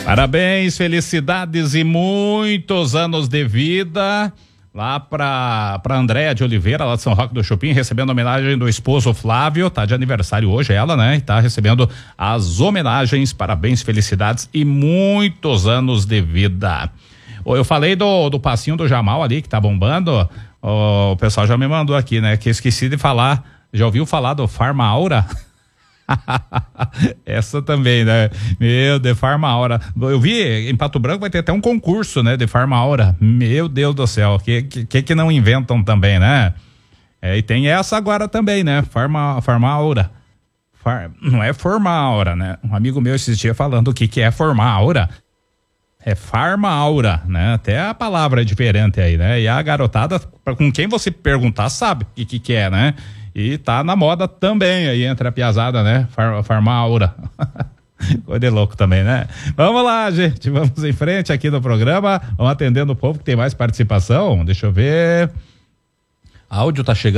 Parabéns, felicidades e muitos anos de vida lá pra Andréia de Oliveira, lá de São Roque do Chupim, recebendo a homenagem do esposo Flávio, tá de aniversário hoje ela, né? E tá recebendo as homenagens, parabéns, felicidades e muitos anos de vida. Eu falei do passinho do Jamal ali, que tá bombando, o pessoal já me mandou aqui, né? Que eu esqueci de falar, já ouviu falar do Farma Aura? Essa também, né? Meu, de Farma Aura. Eu vi em Pato Branco vai ter até um concurso, né? De Farma Aura. Meu Deus do céu, que não inventam também, né? E tem essa agora também, né? Farma Aura. Não é Forma Aura, né? Um amigo meu esses dias falando o que é Forma Aura. É Farma Aura, né? Até a palavra é diferente aí, né? E a garotada, com quem você perguntar, sabe o que é, né? E tá na moda também aí entre a piazada, né? Farma Aura. Coisa de louco também, né? Vamos lá, gente. Vamos em frente aqui no programa. Vamos atendendo o povo que tem mais participação. Deixa eu ver. Áudio tá chegando.